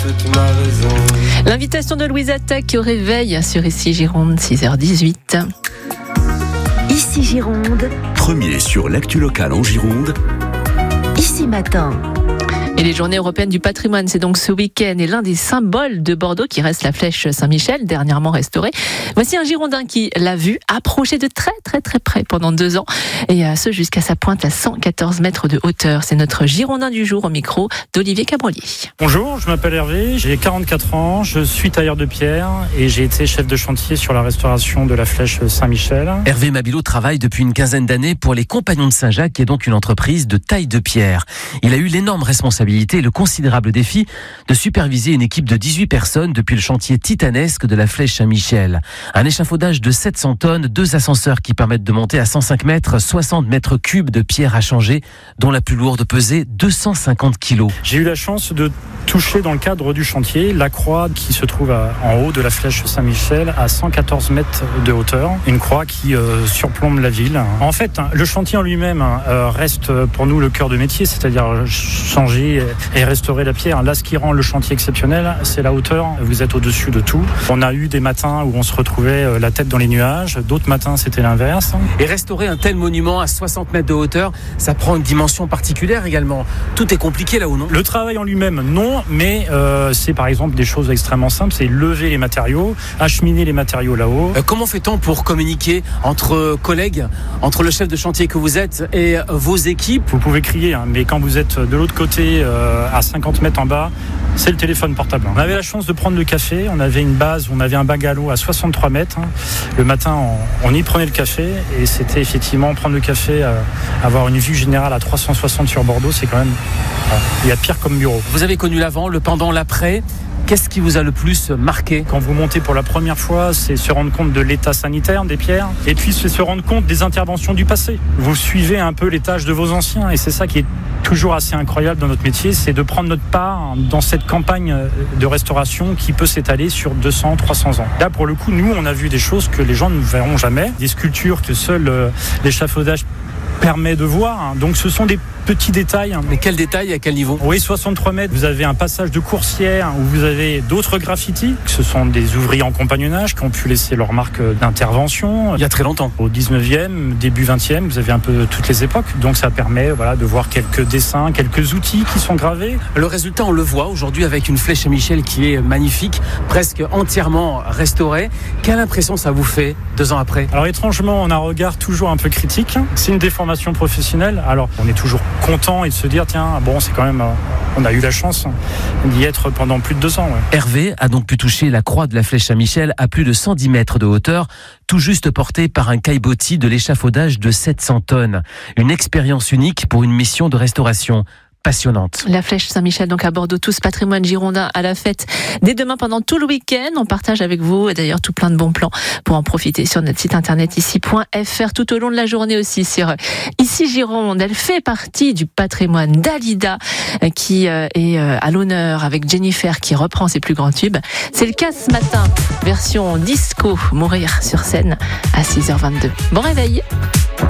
L'invitation de Louise Attaque au réveil sur Ici Gironde, 6h18. Ici Gironde, Premier sur l'actu locale en Gironde. Ici Matin. Et les journées européennes du patrimoine, c'est donc ce week-end. Et l'un des symboles de Bordeaux qui reste la flèche Saint-Michel, dernièrement restaurée. Voici un Girondin qui l'a vu approcher de très près pendant 2 ans. Et ce jusqu'à sa pointe à 114 mètres de hauteur. C'est notre Girondin du jour au micro d'Olivier Cabrolier. Bonjour, je m'appelle Hervé, j'ai 44 ans, je suis tailleur de pierre et j'ai été chef de chantier sur la restauration de la flèche Saint-Michel. Hervé Mabilot travaille depuis une quinzaine d'années pour les Compagnons de Saint-Jacques, qui est donc une entreprise de taille de pierre. Il a eu l'énorme responsabilité et le considérable défi de superviser une équipe de 18 personnes depuis le chantier titanesque de la flèche Saint-Michel. Un échafaudage de 700 tonnes, 2 ascenseurs qui permettent de monter à 105 mètres, 60 mètres cubes de pierre à changer, dont la plus lourde pesait 250 kilos. J'ai eu la chance de toucher dans le cadre du chantier la croix qui se trouve en haut de la flèche Saint-Michel à 114 mètres de hauteur. Une croix qui surplombe la ville. En fait, le chantier en lui-même reste pour nous le cœur de métier, c'est-à-dire changer et restaurer la pierre. Là, ce qui rend le chantier exceptionnel, c'est la hauteur. Vous êtes au-dessus de tout. On a eu des matins où on se retrouvait la tête dans les nuages. D'autres matins, c'était l'inverse. Et restaurer un tel monument à 60 mètres de hauteur, ça prend une dimension particulière également. Tout est compliqué là-haut, non ? Le travail en lui-même, non, mais c'est par exemple des choses extrêmement simples. C'est lever les matériaux, acheminer les matériaux là-haut. Comment fait-on pour communiquer entre collègues, entre le chef de chantier que vous êtes et vos équipes ? Vous pouvez crier, mais quand vous êtes de l'autre côté, à 50 mètres en bas, c'est le téléphone portable. On avait la chance de prendre le café. On avait une base, on avait un bungalow à 63 mètres. Le matin, on y prenait le café et c'était effectivement prendre le café, avoir une vue générale à 360 sur Bordeaux, c'est quand même, il y a pire comme bureau. Vous avez connu l'avant, le pendant, l'après. Qu'est-ce qui vous a le plus marqué ? Quand vous montez pour la première fois, c'est se rendre compte de l'état sanitaire des pierres et puis c'est se rendre compte des interventions du passé. Vous suivez un peu les tâches de vos anciens et c'est ça qui est toujours assez incroyable dans notre métier, c'est de prendre notre part dans cette campagne de restauration qui peut s'étaler sur 200, 300 ans. Là, pour le coup, nous, on a vu des choses que les gens ne verront jamais, des sculptures que seul l'échafaudage permet de voir. Donc ce sont des petits détails. Mais quels détails, à quel niveau ? Oui, 63 mètres, vous avez un passage de coursière où vous avez d'autres graffitis. Ce sont des ouvriers en compagnonnage qui ont pu laisser leur marque d'intervention. Il y a très longtemps. Au 19e, début 20e, vous avez un peu toutes les époques. Donc ça permet de voir quelques dessins, quelques outils qui sont gravés. Le résultat, on le voit aujourd'hui avec une flèche Saint-Michel qui est magnifique, presque entièrement restaurée. Quelle impression ça vous fait 2 ans après ? Alors étrangement, on a un regard toujours un peu critique. C'est une déformation professionnelle. Alors on est toujours content et de se dire c'est quand même on a eu la chance d'y être pendant plus de 2 ans. Ouais. Hervé a donc pu toucher la croix de la flèche Saint-Michel à plus de 110 mètres de hauteur, tout juste portée par un caillebotis de l'échafaudage de 700 tonnes. Une expérience unique pour une mission de restauration passionnante. La flèche Saint-Michel donc à Bordeaux, tout ce patrimoine girondin à la fête dès demain pendant tout le week-end. On partage avec vous et d'ailleurs tout plein de bons plans pour en profiter sur notre site internet ici.fr tout au long de la journée aussi sur Ici Gironde. Elle fait partie du patrimoine Dalida qui est à l'honneur avec Jennifer qui reprend ses plus grands tubes. C'est le cas ce matin, version disco, mourir sur scène à 6h22. Bon réveil.